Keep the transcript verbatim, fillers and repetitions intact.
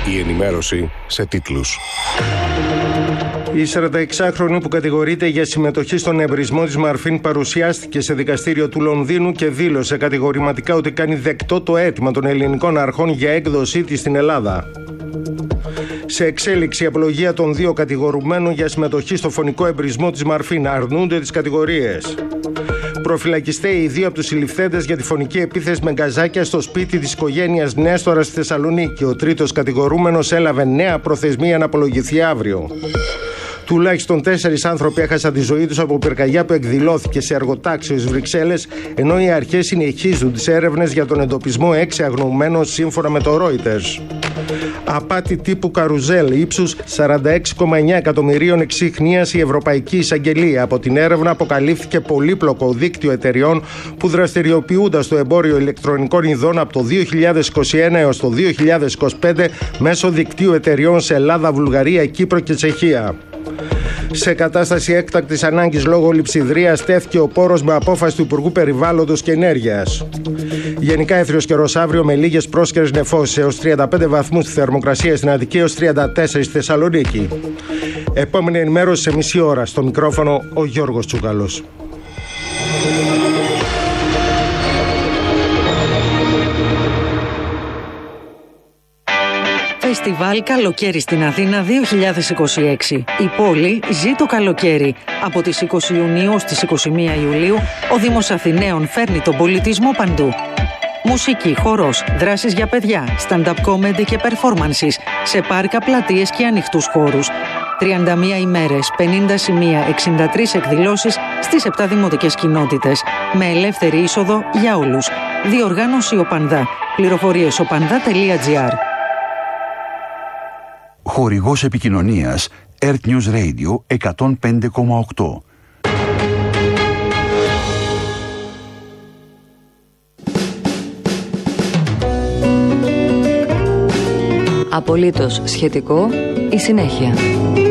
Η ενημέρωση σε τίτλους. Η σαρανταεξάχρονη που κατηγορείται για συμμετοχή στον εμπρισμό της Μαρφίν παρουσιάστηκε σε δικαστήριο του Λονδίνου και δήλωσε κατηγορηματικά ότι κάνει δεκτό το αίτημα των ελληνικών αρχών για έκδοσή της στην Ελλάδα. Σε εξέλιξη η απολογία των δύο κατηγορουμένων για συμμετοχή στο φωνικό εμπρισμό της Μαρφίν, αρνούνται τις κατηγορίες. Προφυλακιστέοι οι δύο από τους συλληφθέντες για τη φωνική επίθεση με γκαζάκια στο σπίτι της οικογένειας Νέστορα στη Θεσσαλονίκη. Ο τρίτος κατηγορούμενος έλαβε νέα προθεσμία να απολογηθεί αύριο. Τουλάχιστον τέσσερις άνθρωποι έχασαν τη ζωή τους από πυρκαγιά που εκδηλώθηκε σε εργοτάξιο στις Βρυξέλλες, ενώ οι αρχές συνεχίζουν τις έρευνες για τον εντοπισμό έξι αγνοωμένων σύμφωνα με το Reuters. Απάτη τύπου καρουζέλ ύψους σαράντα έξι κόμμα εννέα εκατομμυρίων εξήχνιας η Ευρωπαϊκή Εισαγγελία. Από την έρευνα αποκαλύφθηκε πολύπλοκο δίκτυο εταιριών που δραστηριοποιούνταν στο εμπόριο ηλεκτρονικών ειδών από το δύο χιλιάδες είκοσι ένα έως το δύο χιλιάδες είκοσι πέντε μέσω δικτύου εταιριών σε Ελλάδα, Βουλγαρία, Κύπρο και Τσεχία. Σε κατάσταση έκτακτης ανάγκης λόγω λειψιδρίας τέθηκε ο πόρος με απόφαση του Υπουργού Περιβάλλοντος και Ενέργειας. Γενικά έθριος καιρός αύριο με λίγες πρόσκαιρες νεφώσεις έως τριάντα πέντε βαθμούς στη θερμοκρασία στην Αττική έως τριάντα τέσσερα στη Θεσσαλονίκη. Επόμενη ενημέρωση σε μισή ώρα. Στο μικρόφωνο ο Γιώργος Τσούκαλος. Φεστιβάλ Καλοκαίρι στην Αθήνα δύο χιλιάδες είκοσι έξι. Η πόλη ζει το καλοκαίρι. Από τις είκοσι Ιουνίου στις είκοσι μία Ιουλίου, ο Δήμος Αθηναίων φέρνει τον πολιτισμό παντού. Μουσική, χορός, δράσεις για παιδιά, stand-up comedy και performances σε πάρκα, πλατείες και ανοιχτούς χώρους. τριάντα μία ημέρες, πενήντα σημεία, εξήντα τρεις εκδηλώσεις στις επτά δημοτικές κοινότητες. Με ελεύθερη είσοδο για όλους. Διοργάνωση Οπανδά. Πληροφορίες οπανδά τελεία τζι άρ. Χορηγός επικοινωνίας Earth News Radio εκατόν πέντε κόμμα οκτώ. Απολύτως σχετικό η συνέχεια.